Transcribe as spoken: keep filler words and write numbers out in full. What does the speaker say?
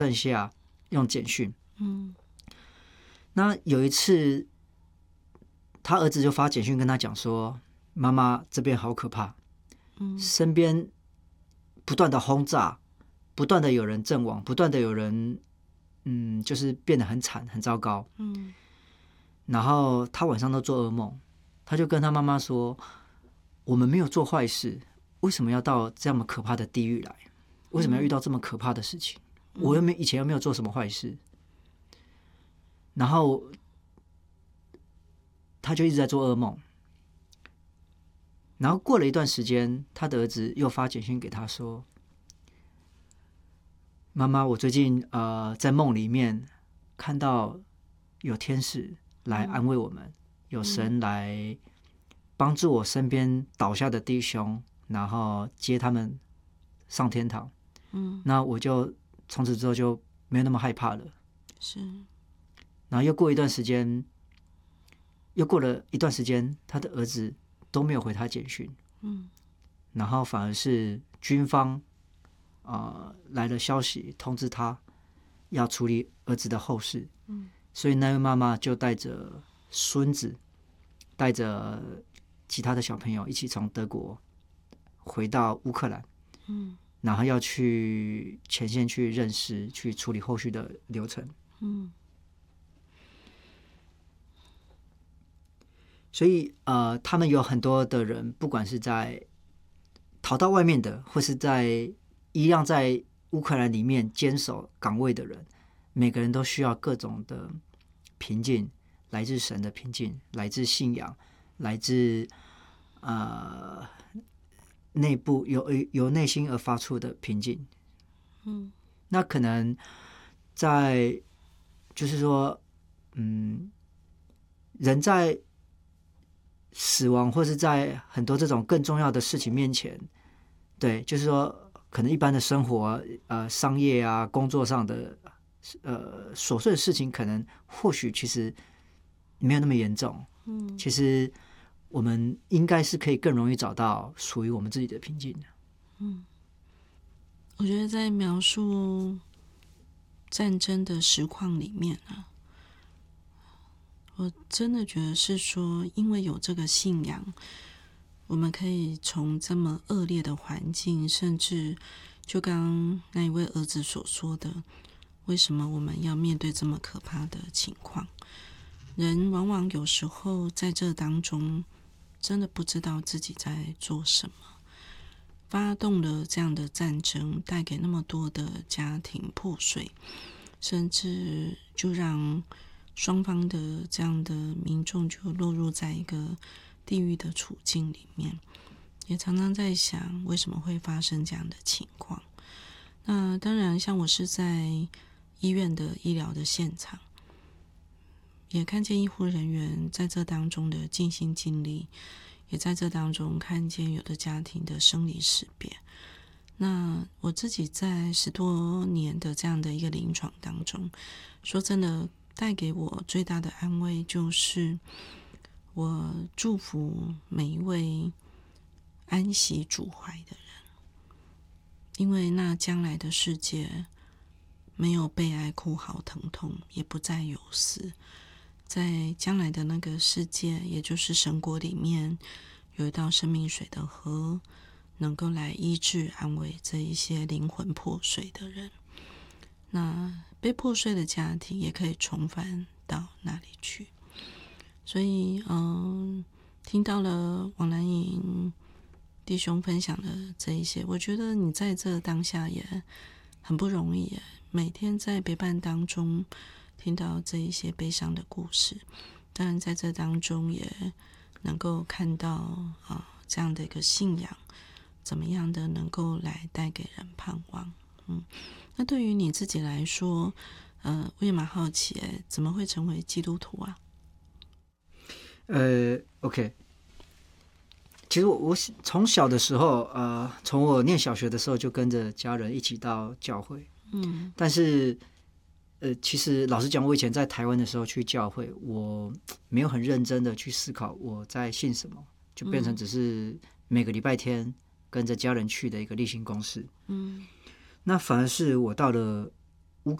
剩下用简讯。 嗯， 那有一次，他儿子就发简讯跟他讲说：“妈妈这边好可怕， 嗯， 身边不断的轰炸，不断的有人阵亡，不断的有人，嗯，就是变得很惨很糟糕。” 嗯， 然后他晚上都做噩梦，他就跟他妈妈说：“我们没有做坏事，为什么要到这么可怕的地狱来？为什么要遇到这么可怕的事情？我又没以前又没有做什么坏事。”然后他就一直在做噩梦。然后过了一段时间，他的儿子又发简讯给他说：“妈妈，我最近呃在梦里面看到有天使来安慰我们，嗯、有神来帮助我身边倒下的弟兄，然后接他们上天堂。 嗯， 那我就从此之后就没有那么害怕了。” 是。 然后又过一段时间，又过了一段时间，他的儿子都没有回他简讯。 嗯， 然后反而是军方呃来了消息通知他要处理儿子的后事。 嗯， 所以那位妈妈就带着孙子，带着其他的小朋友一起从德国回到乌克兰。 嗯， 然后要去前线去认识，去处理后续的流程。 嗯， 所以呃，他们有很多的人，不管是在逃到外面的，或是在一样在乌克兰里面坚守岗位的人，每个人都需要各种的平静，来自神的平静，来自信仰，来自呃内部由由内心而发出的平静。 嗯， 那可能在就是说，嗯，人在死亡或是在很多这种更重要的事情面前，对，就是说可能一般的生活呃商业啊工作上的呃琐碎的事情，可能或许其实没有那么严重。 嗯， 其实我们应该是可以更容易找到属于我们自己的平静的。 嗯，我觉得在描述战争的实况里面啊，我真的觉得是说，因为有这个信仰，我们可以从这么恶劣的环境，甚至就刚那一位儿子所说的，为什么我们要面对这么可怕的情况？人往往有时候在这当中，真的不知道自己在做什么。发动了这样的战争，带给那么多的家庭破碎，甚至就让双方的这样的民众就落入在一个地狱的处境里面。也常常在想，为什么会发生这样的情况？那当然，像我是在医院的医疗的现场，也看见医护人员在这当中的尽心尽力，也在这当中看见有的家庭的生离死别。那我自己在十多年的这样的一个临床当中，说真的，带给我最大的安慰就是我祝福每一位安息主怀的人，因为那将来的世界没有悲哀哭嚎疼痛，也不再有死。在将来的那个世界，也就是神国里面，有一道生命水的河，能够来医治安慰这一些灵魂破碎的人。那被破碎的家庭也可以重返到那里去。所以嗯，听到了王兰颖弟兄分享的这一些，我觉得你在这当下也很不容易耶，每天在陪伴当中听到这一些悲伤的故事，当然在这当中也能够看到啊这样的一个信仰，怎么样的能够来带给人盼望。嗯，那对于你自己来说，呃，我也蛮好奇，怎么会成为基督徒啊？ 呃 ，OK， 其实我我从小的时候，呃，从我念小学的时候就跟着家人一起到教会， 嗯， 但是。呃，其实老实讲，我以前在台湾的时候去教会，我没有很认真的去思考我在信什么，就变成只是每个礼拜天跟着家人去的一个例行公事。 嗯， 那反而是我到了